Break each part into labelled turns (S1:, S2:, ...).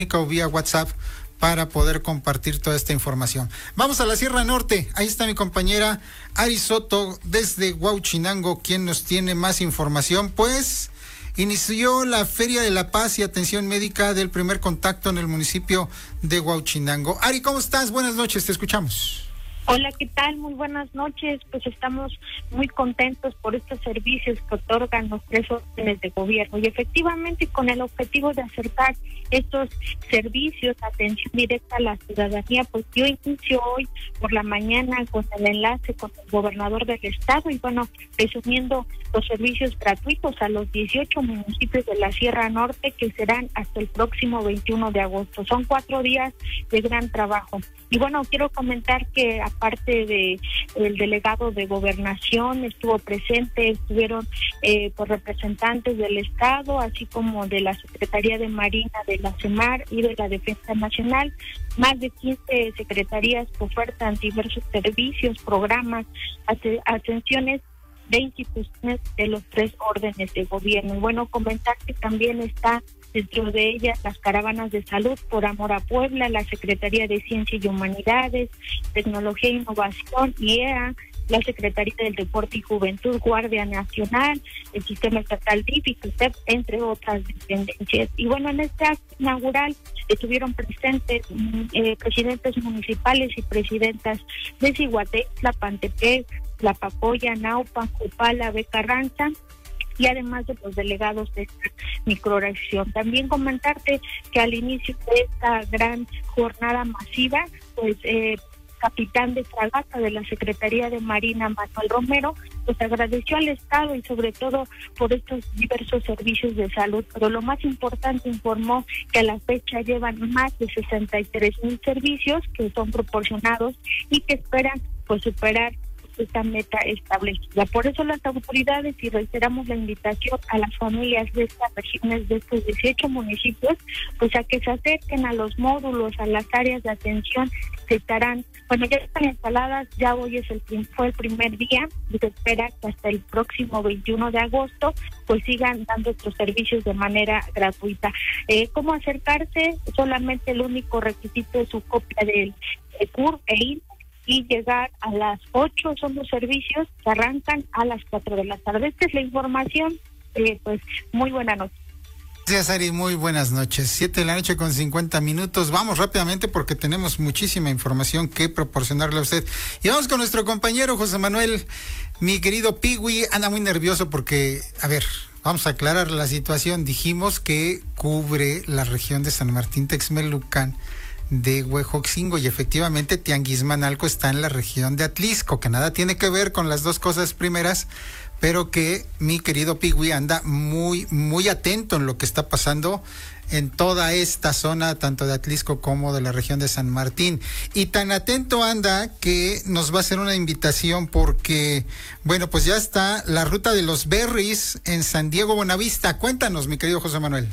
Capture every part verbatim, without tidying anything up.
S1: o vía WhatsApp para poder compartir toda esta información. Vamos a la Sierra Norte. Ahí está mi compañera Ari Soto desde Huauchinango, quien nos tiene más información. Pues inició la Feria de la Paz y Atención Médica del Primer Contacto en el municipio de Huauchinango. Ari, ¿cómo estás? Buenas noches, te escuchamos.
S2: Hola, ¿qué tal? Muy buenas noches. Pues estamos muy contentos por estos servicios que otorgan los tres órdenes de gobierno y efectivamente con el objetivo de acercar estos servicios, atención directa a la ciudadanía, pues yo inicio hoy por la mañana con el enlace con el gobernador del estado y bueno, resumiendo los servicios gratuitos a los dieciocho municipios de la Sierra Norte que serán hasta el próximo veintiuno de agosto. Son cuatro días de gran trabajo. Y bueno, quiero comentar que aparte de el delegado de Gobernación estuvo presente, estuvieron eh, por representantes del Estado, así como de la Secretaría de Marina, de la CEMAR y de la Defensa Nacional. Más de quince secretarías que ofertan diversos servicios, programas, atenciones de instituciones de los tres órdenes de gobierno. Y bueno, comentar que también está dentro de ellas las caravanas de salud por amor a Puebla, la Secretaría de Ciencia y Humanidades, Tecnología e Innovación, I E A, la Secretaría del Deporte y Juventud, Guardia Nacional, el Sistema Estatal D I F, ICUTEP, entre otras dependencias. Y bueno, en este acto inaugural estuvieron presentes eh, presidentes municipales y presidentas de Zihuatanejo, Pantepec, Tlapacoya, Naupan, Copala, Becarranza, y además de los delegados de esta microrregión. También comentarte que al inicio de esta gran jornada masiva, pues eh, capitán de fragata de la Secretaría de Marina, Manuel Romero, pues agradeció al Estado y sobre todo por estos diversos servicios de salud, pero lo más importante, informó que a la fecha llevan más de sesenta y tres mil servicios que son proporcionados y que esperan pues superar esta meta establecida. Por eso las autoridades, y reiteramos la invitación a las familias de estas regiones, de estos dieciocho municipios, pues a que se acerquen a los módulos, a las áreas de atención que estarán, bueno, ya están instaladas, ya hoy es el fue el primer día, y se espera que hasta el próximo veintiuno de agosto, pues sigan dando estos servicios de manera gratuita. Eh, ¿Cómo acercarse? Solamente el único requisito es su copia del C U R e I N y llegar a las ocho. Son los servicios que arrancan a las cuatro de la tarde. Esta es la información, eh, pues muy buena noche.
S1: Gracias, Ari, muy buenas noches. Siete de la noche con cincuenta minutos. Vamos rápidamente porque tenemos muchísima información que proporcionarle a usted. Y vamos con nuestro compañero José Manuel. Mi querido Pigui anda muy nervioso porque, a ver, vamos a aclarar la situación. Dijimos que cubre la región de San Martín Texmelucan de Huejotzingo y efectivamente Tianguismanalco está en la región de Atlisco, que nada tiene que ver con las dos cosas primeras, pero que mi querido Pigui anda muy, muy atento en lo que está pasando en toda esta zona, tanto de Atlisco como de la región de San Martín. Y tan atento anda que nos va a hacer una invitación porque, bueno, pues ya está la ruta de los berries en San Diego, Buenavista. Cuéntanos, mi querido José Manuel.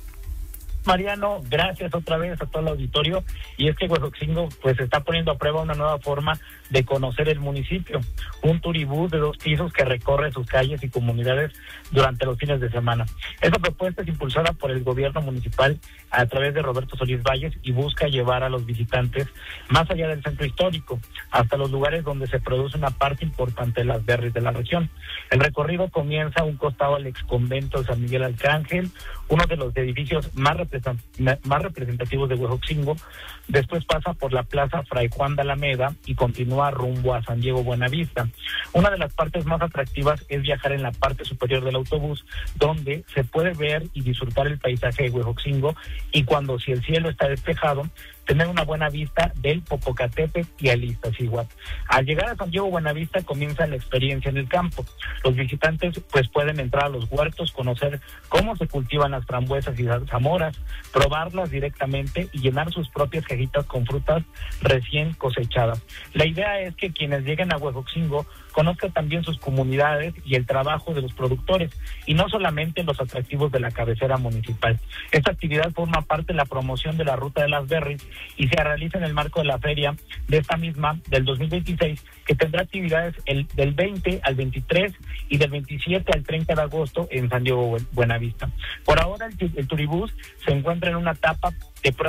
S3: Mariano, gracias otra vez a todo el auditorio. Y es que Huejotzingo pues está poniendo a prueba una nueva forma de conocer el municipio, un turibús de dos pisos que recorre sus calles y comunidades durante los fines de semana. Esta propuesta es impulsada por el gobierno municipal a través de Roberto Solís Valles y busca llevar a los visitantes más allá del centro histórico, hasta los lugares donde se produce una parte importante de las berries de la región. El recorrido comienza a un costado al exconvento de San Miguel Arcángel, uno de los edificios más más representativos de Huejotzingo. Después pasa por la Plaza Fray Juan de Alameda y continúa rumbo a San Diego Buenavista. Una de las partes más atractivas es viajar en la parte superior del autobús, donde se puede ver y disfrutar el paisaje de Huejotzingo, y cuando si el cielo está despejado, tener una buena vista del Popocatépetl y el Iztaccíhuatl. Al llegar a San Diego Buenavista comienza la experiencia en el campo. Los visitantes pues pueden entrar a los huertos, conocer cómo se cultivan las frambuesas y las zamoras, probarlas directamente y llenar sus propias cajitas con frutas recién cosechadas. La idea es que quienes lleguen a Huejotzingo conozcan también sus comunidades y el trabajo de los productores, y no solamente los atractivos de la cabecera municipal. Esta actividad forma parte de la promoción de la Ruta de las Berries y se realiza en el marco de la feria de esta misma del dos mil veintiséis, que tendrá actividades el, del veinte al veintitrés y del veintisiete al treinta de agosto en San Diego Buenavista. Por ahora el, el turibús se encuentra en una etapa de prueba